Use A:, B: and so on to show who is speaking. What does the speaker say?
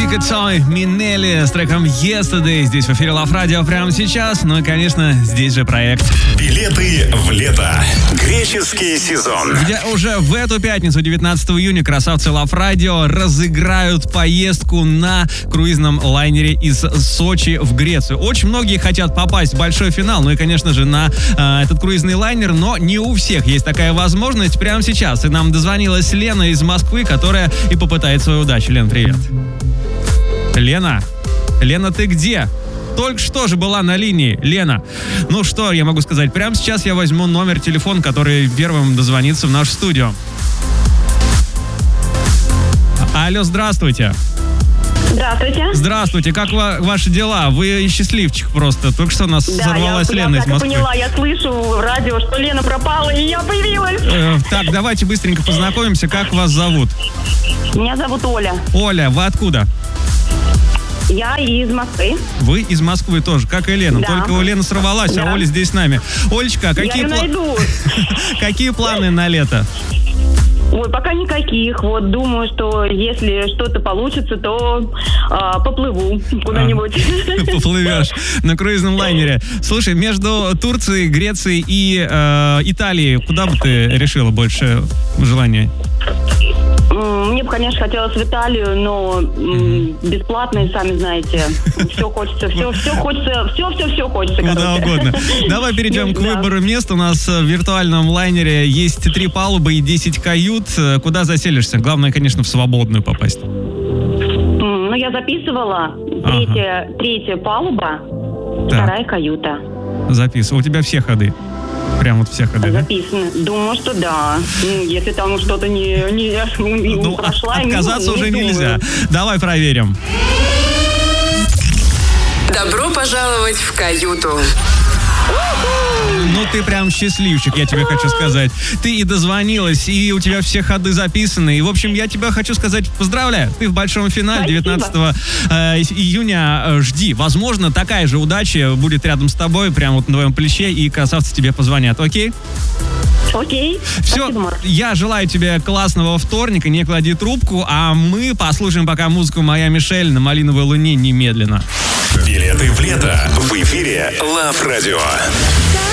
A: Музыка Цой Минелли с треком Yesterday. Здесь в эфире Love Radio прямо сейчас. Ну и, конечно, здесь же проект
B: Билеты в лето. Греческий сезон.
A: Где уже в эту пятницу, 19 июня, красавцы Love Radio разыграют поездку на круизном лайнере из Сочи в Грецию. Очень многие хотят попасть в большой финал. Ну и, конечно же, на этот круизный лайнер. Но не у всех есть такая возможность прямо сейчас. И нам дозвонилась Лена из Москвы, которая и попытает свою удачу. Лен, привет. Лена, ты где? Только что же была на линии, Лена. Ну что я могу сказать? Прямо сейчас я возьму номер телефона, который первым дозвонится в нашу студию. Алло, здравствуйте.
C: Здравствуйте.
A: Здравствуйте, как ваши дела? Вы счастливчик просто. Только что нас взорвалась Лена из Москвы.
C: Я поняла, я слышу в радио, что Лена пропала, и я появилась.
A: Так, давайте быстренько познакомимся. Как вас зовут?
C: Меня зовут Оля.
A: Оля, вы откуда?
C: Я из Москвы.
A: Вы из Москвы тоже, как и Лена.
C: Да.
A: Только у Лены сорвалась,
C: Да.
A: а Оля здесь с нами. Олечка, какие планы на лето?
C: Ой, пока никаких. Вот думаю, что если что-то получится, то поплыву куда-нибудь.
A: Поплывешь на круизном лайнере. Слушай, между Турцией, Грецией и Италией, куда бы ты решила больше желания?
C: Мне бы, конечно, хотелось в Италию, но бесплатно, и сами знаете, все хочется.
A: Куда угодно. Давай перейдем к выбору мест. У нас в виртуальном лайнере есть 3 палубы и 10 кают. Куда заселишься? Главное, конечно, в свободную попасть.
C: Ну, я записывала. Третья палуба, вторая каюта.
A: Записывай. У тебя все ходы. Прям вот все ходы,
C: записано. Да? Думаю, что да. Если там что-то не прошла...
A: Отказаться уже нельзя. Давай проверим.
D: Добро пожаловать в каюту.
A: Ну, ты прям счастливчик, я тебе хочу сказать. Ты и дозвонилась, и у тебя все ходы записаны. И, в общем, я тебя хочу сказать, поздравляю. Ты в большом финале. 19 июня жди. Возможно, такая же удача будет рядом с тобой, прямо вот на твоем плече, и красавцы тебе позвонят. Окей?
C: Окей.
A: Все, я желаю тебе классного вторника, не клади трубку, а мы послушаем пока музыку «Моя Мишель» на «Малиновой луне» немедленно.
B: Билеты в лето в эфире Love Radio.